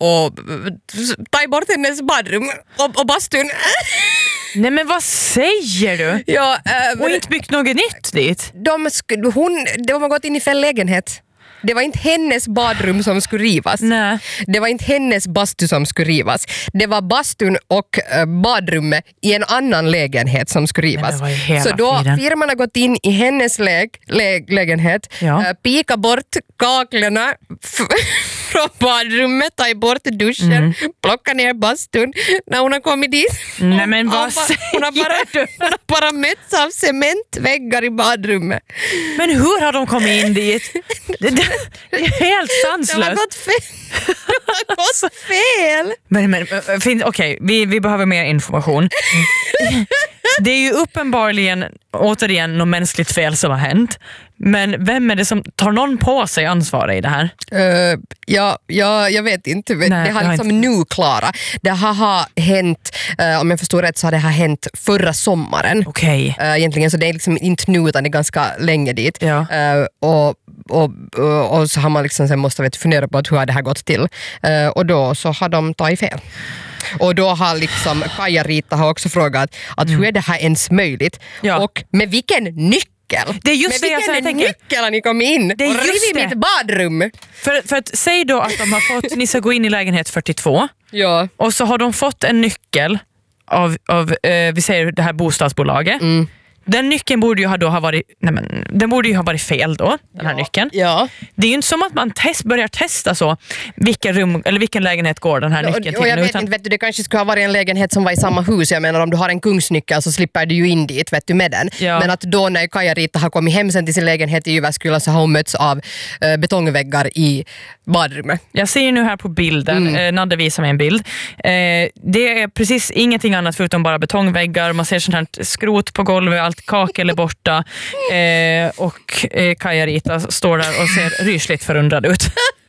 och ta bort hennes badrum och bastun. Nej men vad säger du? Ja, och inte byggt något nytt dit? De har gått in i fel lägenhet. Det var inte hennes badrum som skulle rivas. Nej. Det var inte hennes bastu som skulle rivas. Det var bastun och badrummet i en annan lägenhet som skulle rivas. Så då firman har gått in i hennes lägenhet, pika bort kaklarna från badrummet, ta bort duschen, plocka ner bastun. När hon har kommit dit, nej, men vad hon har bara mötts av cementväggar i badrummet. Men hur har de kommit in dit? Det är helt sanslöst. Det har gått fel. Men okej, vi behöver mer information. Det är ju uppenbarligen återigen något mänskligt fel som har hänt. Men vem är det som tar någon på sig ansvaret i det här? Jag vet inte. Det har liksom nu klara. Det har hänt, om jag förstår rätt så har det hänt förra sommaren. Okej. Egentligen så det är liksom inte nu utan det är ganska länge dit. Ja. Och så har man liksom sen måste fundera på hur har det här gått till. Och då så har de tagit fel. Och då har liksom Kaja-Rita har också frågat att hur är det här ens möjligt? Ja. Och med vilken nyckel? Det är just med vilken nyckel har ni kommit in? Det är och rivit mitt badrum? För att säg då att de har fått, ni ska gå in i lägenhet 42. Ja. Och så har de fått en nyckel av vi säger det här bostadsbolaget. Den nyckeln borde ju ha varit den borde ju ha varit fel då, den här nyckeln. Ja. Det är ju inte som att man börjar testa så vilken rum eller vilken lägenhet går den här nyckeln till. Och jag vet inte, vet du, det kanske skulle ha varit en lägenhet som var i samma hus. Jag menar om du har en kungsnyckel så slipper du ju in dit, vet du, med den. Ja. Men att då när Kaja-Rita har kommit hem sen till sin lägenhet i Jyväskylä så har hon mötts av betongväggar i badrummet. Jag ser nu här på bilden, Nadde visar mig en bild. Det är precis ingenting annat förutom bara betongväggar. Man ser sånt här skrot på golvet, allt kakel är borta och Kaja-Rita står där och ser rysligt förundrad ut.